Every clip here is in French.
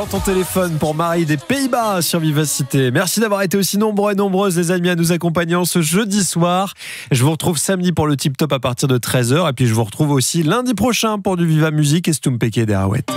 ton téléphone pour Marie des Pays-Bas sur Vivacité. Merci d'avoir été aussi nombreux et nombreuses les amis à nous accompagner en ce jeudi soir. Je vous retrouve samedi pour le Tip Top à partir de 13h et puis je vous retrouve aussi lundi prochain pour du Viva Musique et Stumpeke des Arouettes.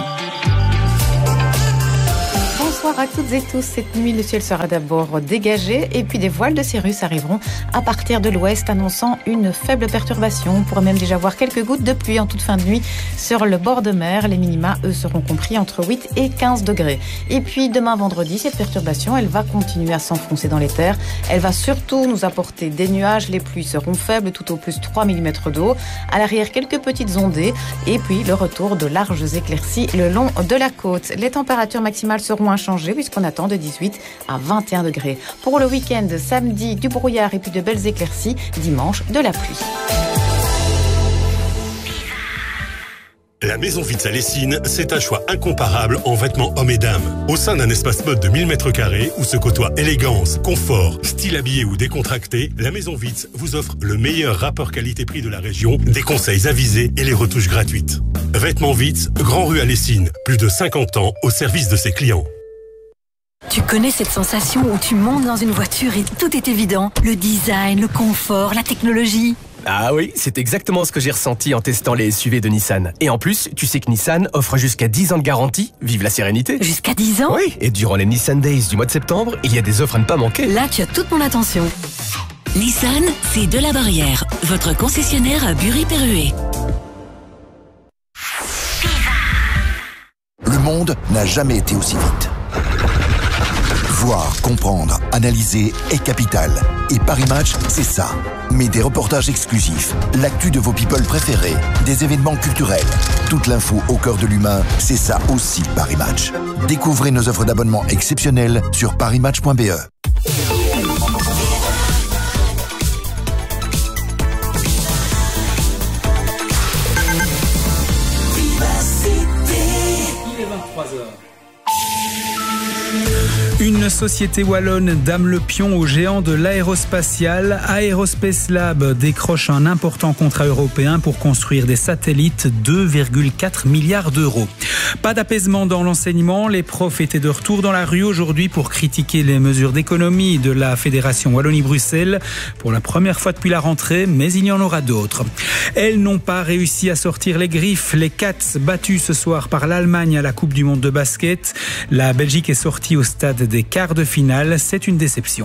Bonsoir à toutes et tous. Cette nuit, le ciel sera d'abord dégagé et puis des voiles de cirrus arriveront à partir de l'ouest, annonçant une faible perturbation. On pourrait même déjà voir quelques gouttes de pluie en toute fin de nuit sur le bord de mer. Les minima, eux, seront compris entre 8 et 15 degrés. Et puis demain vendredi, cette perturbation, elle va continuer à s'enfoncer dans les terres. Elle va surtout nous apporter des nuages. Les pluies seront faibles, tout au plus 3 mm d'eau. À l'arrière, quelques petites ondées et puis le retour de larges éclaircies le long de la côte. Les températures maximales seront inchangées puisqu'on attend de 18 à 21 degrés. Pour le week-end, samedi, du brouillard et puis de belles éclaircies. Dimanche, de la pluie. La Maison Vitz à Lessines, c'est un choix incomparable en vêtements hommes et dames. Au sein d'un espace mode de 1000 m² où se côtoient élégance, confort, style habillé ou décontracté, la Maison Vitz vous offre le meilleur rapport qualité-prix de la région, des conseils avisés et les retouches gratuites. Vêtements Vitz, Grand Rue à Lessines, plus de 50 ans au service de ses clients. Tu connais cette sensation où tu montes dans une voiture et tout est évident? Le design, le confort, la technologie. Ah oui, c'est exactement ce que j'ai ressenti en testant les SUV de Nissan. Et en plus, tu sais que Nissan offre jusqu'à 10 ans de garantie. Vive la sérénité. Jusqu'à 10 ans? Oui, et durant les Nissan Days du mois de septembre, il y a des offres à ne pas manquer. Là, tu as toute mon attention. Nissan, c'est de la Barrière, votre concessionnaire à Bury-Perruet. Le monde n'a jamais été aussi vite. Voir, comprendre, analyser est capital. Et Paris Match, c'est ça. Mais des reportages exclusifs, l'actu de vos people préférés, des événements culturels, toute l'info au cœur de l'humain, c'est ça aussi Paris Match. Découvrez nos offres d'abonnement exceptionnelles sur parismatch.be. Une société wallonne dame le pion aux géants de l'aérospatial. Aerospace Lab décroche un important contrat européen pour construire des satellites, 2,4 milliards d'euros. Pas d'apaisement dans l'enseignement. Les profs étaient de retour dans la rue aujourd'hui pour critiquer les mesures d'économie de la Fédération Wallonie-Bruxelles pour la première fois depuis la rentrée, mais il y en aura d'autres. Elles n'ont pas réussi à sortir les griffes. Les Cats battus ce soir par l'Allemagne à la Coupe du Monde de basket. La Belgique est sortie au stade des quarts de finale, c'est une déception.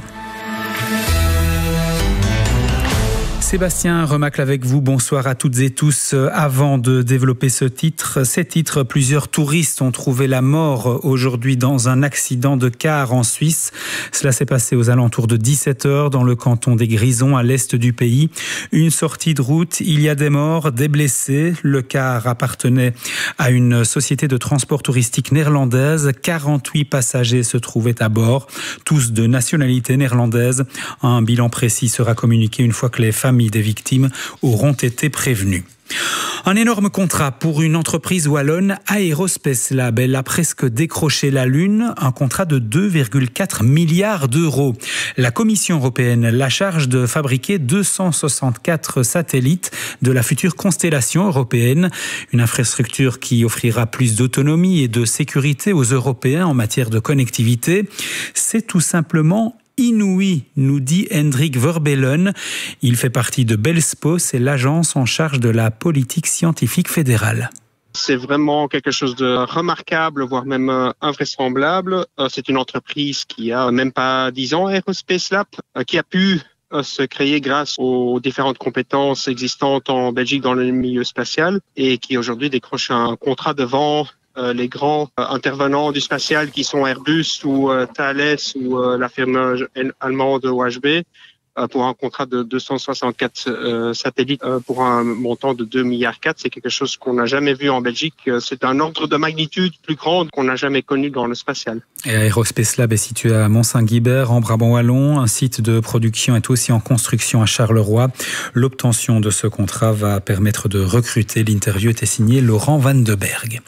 Sébastien Remacle avec vous, bonsoir à toutes et tous. Avant de développer ces titres, plusieurs touristes ont trouvé la mort aujourd'hui dans un accident de car en Suisse. Cela s'est passé aux alentours de 17h dans le canton des Grisons à l'est du pays. Une sortie de route, il y a des morts, des blessés. Le car appartenait à une société de transport touristique néerlandaise. 48 passagers se trouvaient à bord, tous de nationalité néerlandaise. Un bilan précis sera communiqué une fois que les familles des victimes auront été prévenues. Un énorme contrat pour une entreprise wallonne, Aerospace Lab. Elle a presque décroché la Lune, un contrat de 2,4 milliards d'euros. La Commission européenne la charge de fabriquer 264 satellites de la future constellation européenne. Une infrastructure qui offrira plus d'autonomie et de sécurité aux Européens en matière de connectivité. C'est tout simplement inouï, nous dit Hendrik Verbelen. Il fait partie de Belspo, c'est l'agence en charge de la politique scientifique fédérale. C'est vraiment quelque chose de remarquable, voire même invraisemblable. C'est une entreprise qui a même pas 10 ans, Aerospace Lab, qui a pu se créer grâce aux différentes compétences existantes en Belgique dans le milieu spatial et qui aujourd'hui décroche un contrat devant les grands intervenants du spatial qui sont Airbus ou Thales ou la firme allemande OHB pour un contrat de 264 satellites pour un montant de 2,4 milliards. C'est quelque chose qu'on n'a jamais vu en Belgique. C'est un ordre de magnitude plus grand qu'on n'a jamais connu dans le spatial. Et Aerospace Lab est situé à Mont-Saint-Guibert, en Brabant-Wallon. Un site de production est aussi en construction à Charleroi. L'obtention de ce contrat va permettre de recruter. L'interview était signée Laurent Van de Berg.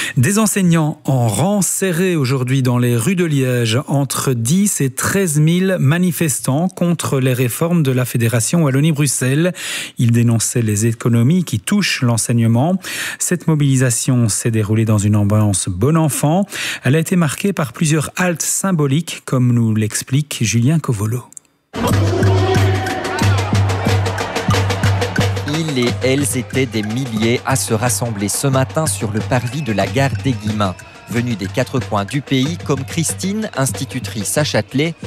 Des enseignants en rang serré aujourd'hui dans les rues de Liège. Entre 10 et 13 000 manifestants contre les réformes de la Fédération Wallonie-Bruxelles. Ils dénonçaient les économies qui touchent l'enseignement. Cette mobilisation s'est déroulée dans une ambiance bon enfant. Elle a été marquée par plusieurs haltes symboliques, comme nous l'explique Julien Covolo. Ils et elles étaient des milliers à se rassembler ce matin sur le parvis de la gare d'Aiguimont. Venus des 4 coins du pays, comme Christine, institutrice à Châtelet,